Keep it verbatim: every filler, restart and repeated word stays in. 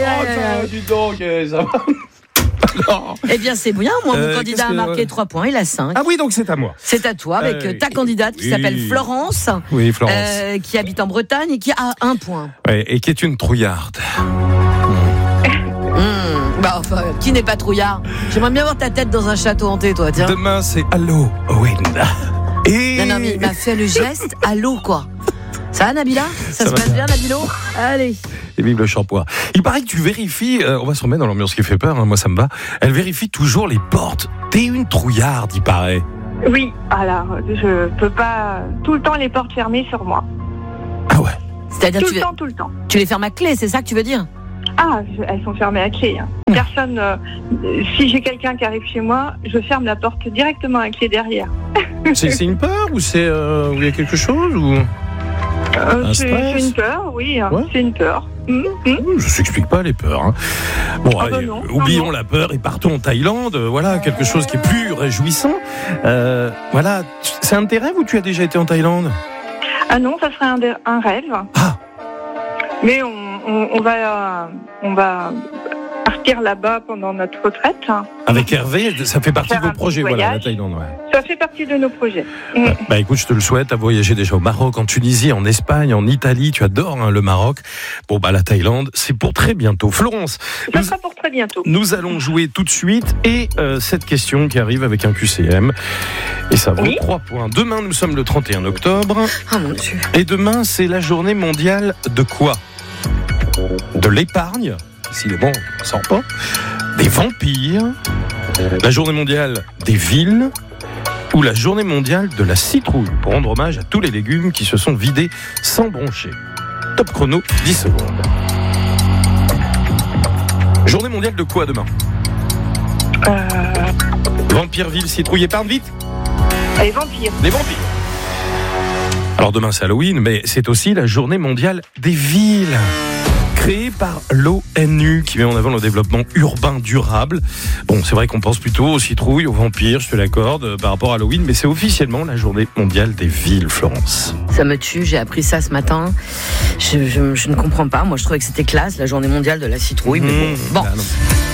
aïe, aïe. Dis donc, ça va. Non. Eh bien, c'est bien. Moi, mon Euh, candidat a qu'est-ce que- marqué trois points. Il a cinq. Ah oui, donc c'est à moi. C'est à toi avec Euh, ta candidate qui oui. s'appelle Florence, Oui, Florence. euh, qui habite en Bretagne et qui a un point. Ouais, et qui est une trouillarde. Mmh. Bah, enfin, qui n'est pas trouillard? J'aimerais bien voir ta tête dans un château hanté, toi, tiens. Demain, c'est Halloween. Et... Non, non, mais il m'a fait le geste à l'eau, quoi. Ça va, Nabila? Ça, Ça se va passe bien. bien, Nabilo? Allez. Et vive le shampoing. Il paraît que tu vérifies, euh, on va se remettre dans l'ambiance qui fait peur, hein, moi ça me va. Elle vérifie toujours les portes. T'es une trouillarde, il paraît. Oui, alors je peux pas tout le temps les portes fermées sur moi. Ah ouais. C'est-à-dire, Tout tu, le les- temps, tout le temps. tu les fermes à clé, c'est ça que tu veux dire? Ah, je- elles sont fermées à clé. hein. Personne. euh, si j'ai quelqu'un qui arrive chez moi, je ferme la porte directement à clé derrière. C'est, c'est une peur ou c'est euh, ou il y a quelque chose ou Euh, Un c'est, stress c'est une peur, oui. hein, Ouais. C'est une peur. Hum, hum. Je s'explique pas les peurs. Hein. Bon, Ah allez, bah non, oublions non, non. la peur et partons en Thaïlande. euh, Voilà, quelque chose qui est plus réjouissant. Euh, voilà, c'est un de tes rêves ou tu as déjà été en Thaïlande? Ah non, ça serait un, dé- un rêve. Ah. Mais on, on, on va, euh, on va partir là-bas pendant notre retraite. hein. Avec Hervé, ça fait partie Faire de vos un projets, petit voilà, la voyage. Thaïlande. Ouais. Ça fait partie de nos projets. Hum. Bah écoute, je te le souhaite, à voyager déjà au Maroc, en Tunisie, en Espagne, en Italie. Tu adores hein, le Maroc. Bon bah la Thaïlande, c'est pour très bientôt. Florence, Ça nous, sera pour très bientôt. nous allons jouer tout de suite et euh, cette question qui arrive avec un Q C M et ça vaut Oui. trois points. Demain nous sommes le trente et un octobre Oh mon Dieu. et demain c'est la journée mondiale de quoi? De l'épargne, s'il est bon, on sort pas. Des vampires, la journée mondiale des villes ou la journée mondiale de la citrouille pour rendre hommage à tous les légumes qui se sont vidés sans broncher. Top chrono, dix secondes. Journée mondiale de quoi demain? Euh, Vampire, ville, citrouille, épargne, vite. les vampires. Les vampires. Alors demain c'est Halloween, mais c'est aussi la journée mondiale des villes. Créée par l'ONU qui met en avant le développement urbain durable. Bon, c'est vrai qu'on pense plutôt aux citrouilles, aux vampires, je te l'accorde, euh, par rapport à Halloween, mais c'est officiellement la journée mondiale des villes, Florence. Ça me tue, j'ai appris ça ce matin. Je, je, je ne comprends pas. Moi, je trouvais que c'était classe, la journée mondiale de la citrouille. Mais bon. Mmh, bon. bah non.